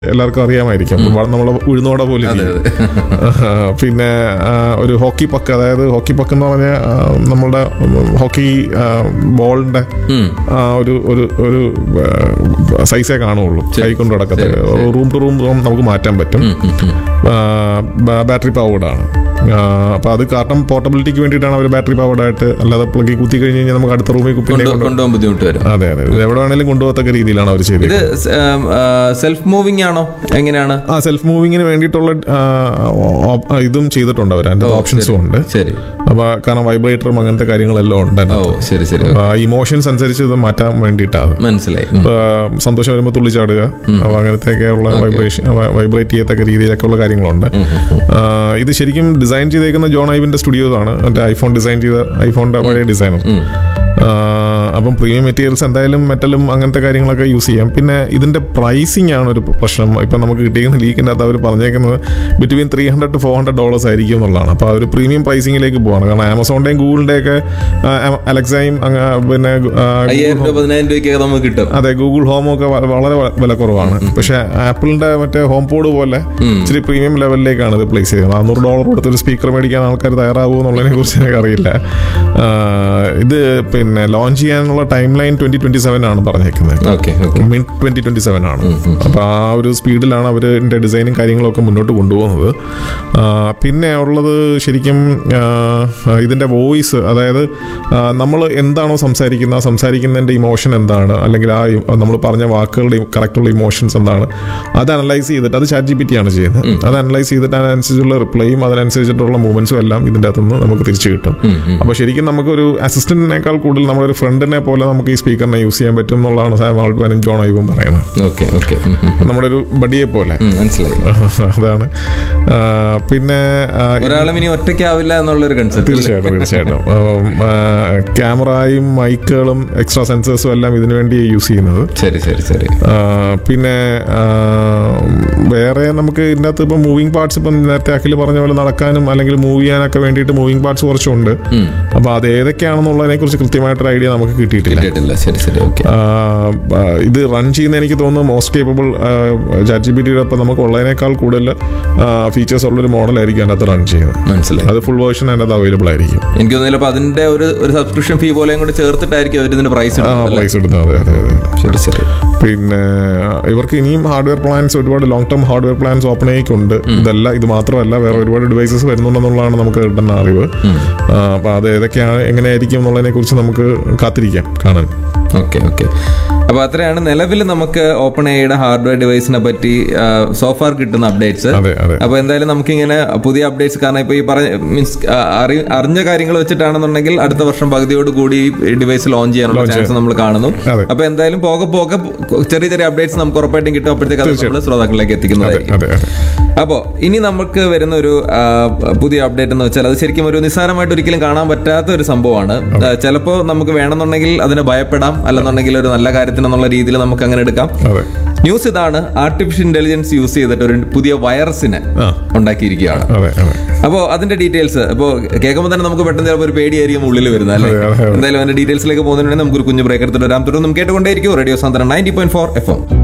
എല്ലാവർക്കും അറിയാമായിരിക്കും, നമ്മളെ ഉഴുന്നോട പോലെ. പിന്നെ ഒരു ഹോക്കി പക്ക്, അതായത് ഹോക്കി പക്ക് എന്ന് പറഞ്ഞാൽ നമ്മളുടെ ഹോക്കി ബോളിന്റെ ഒരു ഒരു ഒരു സൈസേ കാണുള്ളൂ, കൈ കൊണ്ട് നടക്കത്തെ. റൂം ടു റൂം നമുക്ക് മാറ്റാൻ പറ്റും. ബാറ്ററി പവർഡ് ആണ്. അപ്പൊ അത് കാരണം പോർട്ടബിലിറ്റിക്ക് വേണ്ടിയിട്ടാണ് അവർ ബാറ്ററി പവർഡ് ആയിട്ട്, അല്ലാതെ പ്ലഗ് കുത്തി കഴിഞ്ഞ് കഴിഞ്ഞാൽ നമുക്ക് അടുത്ത റൂമിൽ കൊണ്ടുപോകാൻ ബുദ്ധിമുട്ട് വരും. അതെ അതെ, എവിടെ വേണമെങ്കിലും കൊണ്ടുപോകത്തക്ക രീതിയിലാണ് അവർ ചെയ്തത്. സെൽഫ് മൂവിംഗ് ആണോ, എങ്ങനെയാണ്? സെൽഫ് മൂവിങ്ങിന് വേണ്ടിയിട്ടുള്ള ഇതും ചെയ്തിട്ടുണ്ട് അവർ, അതിന്റെ ഓപ്ഷൻസും ഉണ്ട്. ശരി. അപ്പൊ കാരണം വൈബ്രേറ്ററും അങ്ങനത്തെ കാര്യങ്ങളെല്ലാം ഉണ്ട്. ശരി ശരി. ഇമോഷൻസ് അനുസരിച്ച് ഇത് മാറ്റാൻ വേണ്ടിയിട്ടാണ്. മനസ്സിലായി. സന്തോഷം വരുമ്പോൾ തുള്ളിച്ചാടുക, അപ്പൊ അങ്ങനത്തെയൊക്കെയുള്ള വൈബ്രേറ്റ് ചെയ്യത്തക്ക രീതിയിലൊക്കെ ഉള്ള കാര്യങ്ങളുണ്ട്. ഇത് ശരിക്കും ഡിസൈൻ ചെയ്തേക്കുന്ന ജോൺ ഐവിന്റെ സ്റ്റുഡിയോസ് ആണ്. മറ്റേ ഐഫോൺ ഡിസൈൻ ചെയ്ത ഐഫോണിന്റെ പഴയ ഡിസൈനർ. അപ്പം പ്രീമിയം മെറ്റീരിയൽസ് എന്തായാലും മെറ്റലും അങ്ങനത്തെ കാര്യങ്ങളൊക്കെ യൂസ് ചെയ്യാം. പിന്നെ ഇതിന്റെ പ്രൈസിംഗ് ആണ് ഒരു പ്രശ്നം. ഇപ്പം നമുക്ക് കിട്ടിയിരിക്കുന്ന ലീക്കിൻ്റെ അകത്ത് അവർ പറഞ്ഞേക്കുന്നത് ബിറ്റ്വീൻ $300 to $400 ആയിരിക്കും എന്നുള്ളതാണ്. അപ്പോൾ അവർ പ്രീമിയം പ്രൈസിംഗിലേക്ക് പോവാണ്. കാരണം ആമസോണിന്റെയും ഗൂഗിളിന്റെ ഒക്കെ അലക്സയും പിന്നെ അതെ, ഗൂഗിൾ ഹോമും ഒക്കെ വളരെ വില കുറവാണ്. പക്ഷെ ആപ്പിളിന്റെ മറ്റേ ഹോം പോഡ് പോലെ ഇച്ചിരി പ്രീമിയം ലെവലിലേക്കാണ് ഇത് പ്ലേസ് ചെയ്തത്. $400 കൊടുത്തൊരു സ്പീക്കർ മേടിക്കാൻ ആൾക്കാർ തയ്യാറാവുമോ എന്നുള്ളതിനെ കുറിച്ച് എനിക്ക് അറിയില്ല. ഇത് പിന്നെ ലോഞ്ച് ചെയ്യാനുള്ള ടൈം ലൈൻ 2027 ആണ് പറഞ്ഞേക്കുന്നത്. മിഡ് 2027 ആണ്. അപ്പൊ ആ ഒരു സ്പീഡിലാണ് അവരുടെ ഡിസൈനും കാര്യങ്ങളൊക്കെ മുന്നോട്ട് കൊണ്ടുപോകുന്നത്. പിന്നെ ഉള്ളത് ശരിക്കും ഇതിന്റെ വോയിസ്, അതായത് നമ്മൾ എന്താണോ സംസാരിക്കുന്നതിന്റെ ഇമോഷൻ എന്താണ്, അല്ലെങ്കിൽ ആ നമ്മൾ പറഞ്ഞ വാക്കുകളുടെ കറക്റ്റുള്ള ഇമോഷൻസ് എന്താണ്, അത് അനലൈസ് ചെയ്തിട്ട്, അത് ChatGPT ആണ് ചെയ്യുന്നത്. അത് അനലൈസ് ചെയ്തിട്ട് അതിനനുസരിച്ചുള്ള റിപ്ലൈയും അതിനനുസരിച്ചിട്ടുള്ള മൂവ്മെന്റ്സും എല്ലാം ഇതിന്റെ അകത്തുനിന്ന് നമുക്ക് തിരിച്ചു കിട്ടും. അപ്പൊ ശരിക്കും നമുക്കൊരു അസിസ്റ്റന്റിനേക്കാൾ കൂടുതൽ നമ്മളൊരു ഫ്രണ്ടിനെ പോലെ നമുക്ക് ഈ സ്പീക്കറിനെ യൂസ് ചെയ്യാൻ പറ്റും എന്നുള്ളതാണ് സാം ആൾട്ട്മാനും ജോൺ ഐവും പറയുന്നത്. നമ്മുടെ ഒരു ബഡിയെ പോലെ. അതാണ്. പിന്നെ ഒറ്റയ്ക്കാവില്ല എന്നുള്ളൊരു കൺസെപ്റ്റ്. തീർച്ചയായിട്ടും ക്യാമറയും മൈക്കുകളും എക്സ്ട്രാ സെൻസേഴ്സും എല്ലാം ഇതിനു വേണ്ടി യൂസ് ചെയ്യുന്നത്. പിന്നെ വേറെ നമുക്ക് ഇതിൻ്റെ അകത്ത് ഇപ്പം മൂവിങ് പാർട്സ്, ഇപ്പം നേരത്തെ അഖിൽ പറഞ്ഞ പോലെ നടക്കാനും അല്ലെങ്കിൽ മൂവ് ചെയ്യാനൊക്കെ വേണ്ടിയിട്ട് മൂവിങ് പാർട്സ് കുറച്ചുണ്ട്. അപ്പൊ അത് ഏതൊക്കെയാണെന്നുള്ളതിനെ കുറിച്ച് കൃത്യമായിട്ടൊരു ഐഡിയ നമുക്ക് കിട്ടിയിട്ടില്ല. ഇത് റൺ ചെയ്യുന്ന എനിക്ക് തോന്നുന്നു മോസ്റ്റ് കേപ്പബിൾ ChatGPTയുടെ ഒപ്പം നമുക്ക് ഉള്ളതിനേക്കാൾ കൂടുതൽ ഫീച്ചേഴ്സ് ഉള്ളൊരു മോഡലായിരിക്കും അതിനകത്ത് റൺ ചെയ്യുന്നത്. മനസ്സിലായി. അത് ഫുൾ വേർഷൻ അതിനകത്ത് അവൈലബിൾ ആയിരിക്കും. എനിക്ക് തോന്നുന്നില്ല അതിന്റെ ഒരു സബ്സ്ക്രിപ്ഷൻ ഫീ പോലെയും കൂടെ ചേർത്തിട്ടായിരിക്കും അവർ ഇതിന്റെ പ്രൈസ് ഇടുന്നത്. അതെ അതെ അതെ. പിന്നെ ഇവർക്ക് ഇനിയും ഹാർഡ്വെയർ പ്ലാൻസ്, ഒരുപാട് ലോങ് ടേം ഹാർഡ്വെയർ പ്ലാൻസ് ഓപ്പണേക്കുണ്ട്. ഇത് മാത്രമല്ല, വേറെ ഒരുപാട് ഡിവൈസസ് വരുന്നുണ്ടെന്നുള്ളതാണ് നമുക്ക് കിട്ടുന്ന അറിവ്. അപ്പൊ അത് ഏതൊക്കെയാണ്, എങ്ങനെയായിരിക്കും എന്നുള്ളതിനെ കുറിച്ച് നമുക്ക് കാത്തിരിക്കാം കാണാൻ. ഓക്കെ. അപ്പൊ അത്രയാണ് നിലവിൽ നമുക്ക് ഓപ്പൺ എയുടെ ഹാർഡ്വെയർ ഡിവൈസിനെ പറ്റി സോഫാർ കിട്ടുന്ന അപ്ഡേറ്റ്സ്. അപ്പൊ എന്തായാലും നമുക്കിങ്ങനെ പുതിയ അപ്ഡേറ്റ്സ്, കാരണം ഇപ്പൊ ഈ അറിഞ്ഞ കാര്യങ്ങൾ വെച്ചിട്ടാണെന്നുണ്ടെങ്കിൽ അടുത്ത വർഷം പകുതിയോട് കൂടി ഈ ഡിവൈസ് ലോഞ്ച് ചെയ്യാനുള്ള ചാൻസ് നമ്മൾ കാണുന്നു. അപ്പൊ എന്തായാലും പോകെ ചെറിയ ചെറിയ അപ്ഡേറ്റ്സ് നമുക്ക് ഉറപ്പായിട്ടും കിട്ടും. അപ്പോഴത്തേക്ക് നമ്മൾ ശ്രോതാക്കളിലേക്ക് എത്തിക്കുന്നതായിരിക്കും. അപ്പോൾ ഇനി നമുക്ക് വരുന്ന ഒരു പുതിയ അപ്ഡേറ്റ് എന്ന് വെച്ചാൽ അത് ശരിക്കും ഒരു നിസ്സാരമായിട്ട് ഒരിക്കലും കാണാൻ പറ്റാത്ത ഒരു സംഭവമാണ്. ചിലപ്പോൾ നമുക്ക് വേണമെന്നുണ്ടെങ്കിൽ അതിനെ ഭയപ്പെടാം, അല്ലെന്നുണ്ടെങ്കിൽ ഒരു നല്ല കാര്യത്തിനെന്നുള്ള രീതിയിൽ നമുക്ക് അങ്ങനെ എടുക്കാം. ന്യൂസ് ഇതാണ്: ആർട്ടിഫിഷ്യൽ ഇന്റലിജൻസ് യൂസ് ചെയ്തിട്ട് ഒരു പുതിയ വൈറസിനെ ഉണ്ടാക്കിയിരിക്കുകയാണ്. അപ്പോൾ അതിന്റെ ഡീറ്റെയിൽസ് ഇപ്പോൾ കേൾക്കുമ്പോൾ തന്നെ നമുക്ക് പെട്ടെന്ന് ചിലപ്പോൾ ഒരു പേടിയായിരിക്കും ഉള്ളിൽ വരുന്നത്, അല്ലേ? എന്തായാലും അതിന്റെ ഡീറ്റെയിൽസിലേക്ക് പോകുന്നതിനുണ്ടെങ്കിൽ നമുക്കൊരു കുഞ്ഞു ബ്രേക്ക് എടുത്തിട്ട് വരാം. തുടർന്ന് കേട്ടുകൊണ്ടേയിരിക്കും റേഡിയോ സാന്ത്വനം 90.4 FM.